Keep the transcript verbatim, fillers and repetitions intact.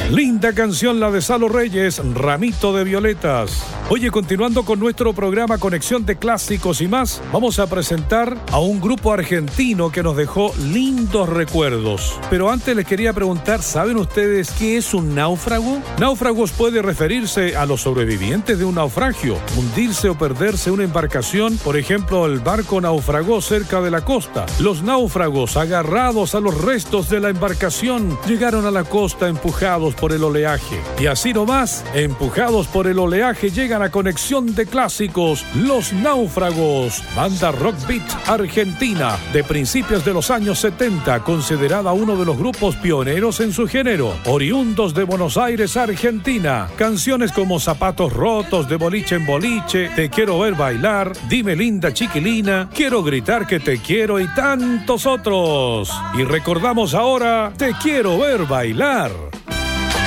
Linda canción la de Salo Reyes, Ramito de Violetas. Oye, continuando con nuestro programa Conexión de Clásicos y más, vamos a presentar a un grupo argentino que nos dejó lindos recuerdos. Pero antes les quería preguntar, ¿saben ustedes qué es un náufrago? Náufragos puede referirse a los sobrevivientes de un naufragio, hundirse o perderse una embarcación. Por ejemplo, el barco naufragó cerca de la costa. Los náufragos, agarrados a los restos de la embarcación, llegaron a la costa empujados por el oleaje. Y así nomás, empujados por el oleaje, llegan a Conexión de Clásicos, Los Náufragos, banda rock beat argentina de principios de los años setenta, considerada uno de los grupos pioneros en su género, oriundos de Buenos Aires, Argentina. Canciones como Zapatos Rotos, De Boliche en Boliche, Te Quiero Ver Bailar, Dime Linda Chiquilina, Quiero Gritar que Te Quiero y tantos otros. Y recordamos ahora Te Quiero Ver Bailar.